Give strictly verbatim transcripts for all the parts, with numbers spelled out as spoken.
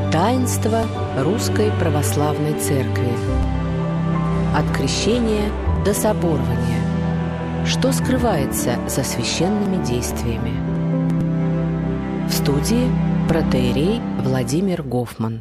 Таинство Русской Православной Церкви. От крещения до соборования. Что скрывается за священными действиями? В студии протоиерей Владимир Гофман.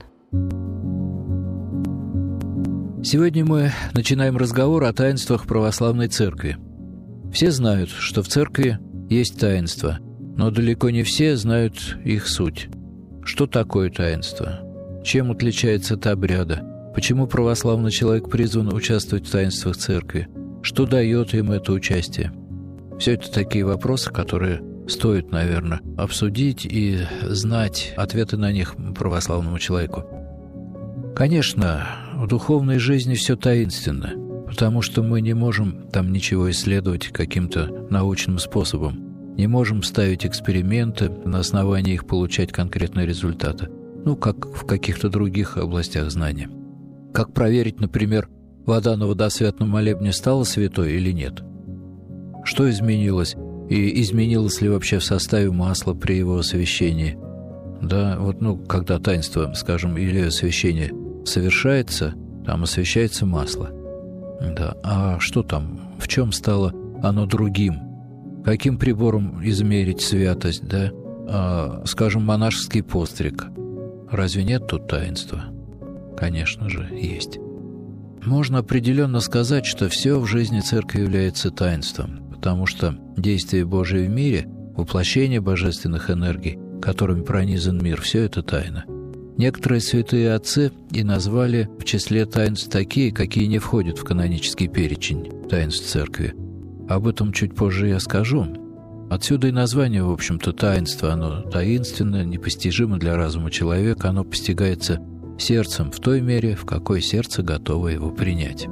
Сегодня мы начинаем разговор о таинствах православной церкви. Все знают, что в церкви есть таинства, но далеко не все знают их суть. Что такое таинство? Чем отличается от обряда? Почему православный человек призван участвовать в таинствах церкви? Что дает им это участие? Все это такие вопросы, которые стоит, наверное, обсудить и знать ответы на них православному человеку. Конечно, в духовной жизни все таинственно, потому что мы не можем там ничего исследовать каким-то научным способом. Не можем ставить эксперименты, на основании их получать конкретные результаты. Ну, как в каких-то других областях знания. Как проверить, например, вода на водосвятном молебне стала святой или нет? Что изменилось? И изменилось ли вообще в составе масла при его освящении? Да, вот, ну, когда таинство, скажем, или освящение совершается, там освящается масло. Да, а что там? В чем стало оно другим? Каким прибором измерить святость, да? А, скажем, монашеский постриг. Разве нет тут таинства? Конечно же, есть. Можно определенно сказать, что все в жизни церкви является таинством, потому что действие Божие в мире, воплощение божественных энергий, которыми пронизан мир, все это тайна. Некоторые святые отцы и назвали в числе таинств такие, какие не входят в канонический перечень таинств церкви. Об этом чуть позже я скажу. Отсюда и название, в общем-то, таинство. Оно таинственное, непостижимо для разума человека. Оно постигается сердцем в той мере, в какой сердце готово его принять.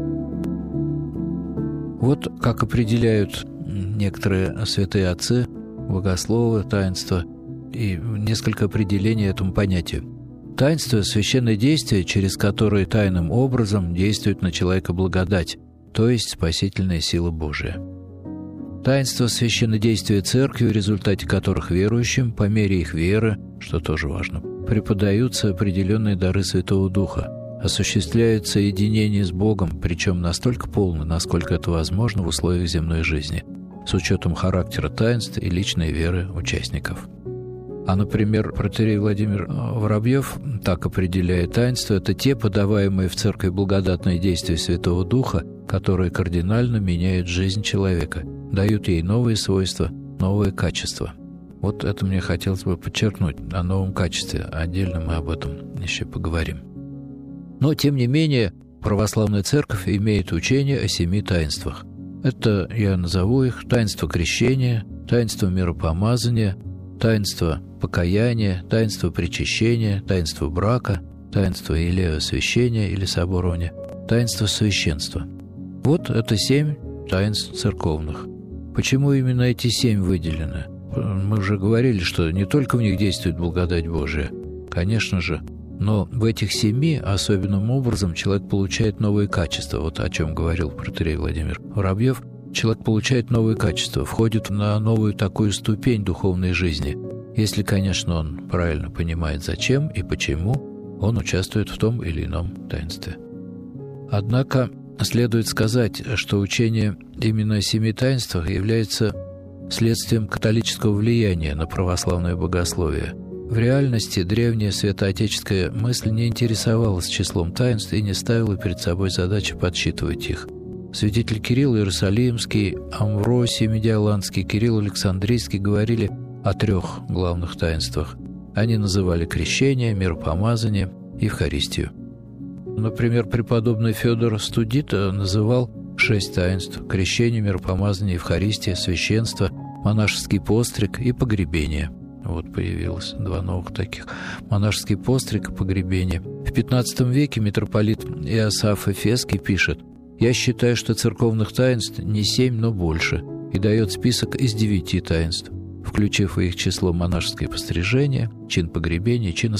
Вот как определяют некоторые святые отцы, богословы, таинства, и несколько определений этому понятию. Таинство – священное действие, через которое тайным образом действует на человека благодать, то есть спасительная сила Божия. Таинство – священнодействие церкви, в результате которых верующим, по мере их веры, что тоже важно, преподаются определенные дары Святого Духа, осуществляется единение с Богом, причем настолько полно, насколько это возможно в условиях земной жизни, с учетом характера таинств и личной веры участников. А, например, протоиерей Владимир Воробьев так определяет таинства: это те подаваемые в церкви благодатные действия Святого Духа, которые кардинально меняют жизнь человека, дают ей новые свойства, новые качества. Вот это мне хотелось бы подчеркнуть, о новом качестве. Отдельно мы об этом еще поговорим. Но, тем не менее, православная церковь имеет учение о семи таинствах. Это, я назову их, таинство крещения, таинство миропомазания, таинство покаяния, таинство причащения, таинство брака, таинство или освящения, или соборования, таинство священства. Вот это семь таинств церковных. Почему именно эти семь выделены? Мы уже говорили, что не только в них действует благодать Божия, конечно же, но в этих семи особенным образом человек получает новые качества. Вот о чем говорил протоиерей Владимир Воробьев. Человек получает новые качества, входит на новую такую ступень духовной жизни, если, конечно, он правильно понимает, зачем и почему он участвует в том или ином таинстве. Однако следует сказать, что учение именно о семи таинствах является следствием католического влияния на православное богословие. В реальности древняя святоотеческая мысль не интересовалась числом таинств и не ставила перед собой задачу подсчитывать их. Святитель Кирилл Иерусалимский, Амвросий Медиаланский, Кирилл Александрийский говорили о трех главных таинствах. Они называли крещение, миропомазание, Евхаристию. Например, преподобный Федор Студита называл шесть таинств: крещение, миропомазание, Евхаристия, священство, монашеский постриг и погребение. Вот появилось два новых таких: монашеский постриг и погребение. В пятнадцатом веке митрополит Иосаф Эфесский пишет: «Я считаю, что церковных таинств не семь, но больше», и дает список из девяти таинств, включив в их число монашеское пострижение, чин погребения, чин